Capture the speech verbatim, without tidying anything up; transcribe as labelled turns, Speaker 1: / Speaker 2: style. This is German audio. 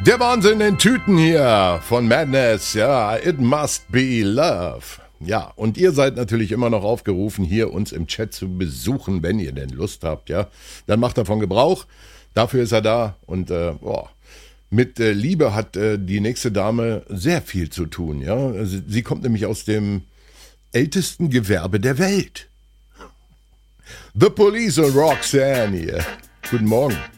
Speaker 1: Der Wahnsinn in Tüten hier von Madness, ja, It Must Be Love. Ja, und ihr seid natürlich immer noch aufgerufen, hier uns im Chat zu besuchen, wenn ihr denn Lust habt, ja. Dann macht davon Gebrauch, dafür ist er da und äh, boah, mit äh, Liebe hat äh, die nächste Dame sehr viel zu tun, ja. Sie, sie kommt nämlich aus dem ältesten Gewerbe der Welt. The Police und Roxanne hier. Guten Morgen.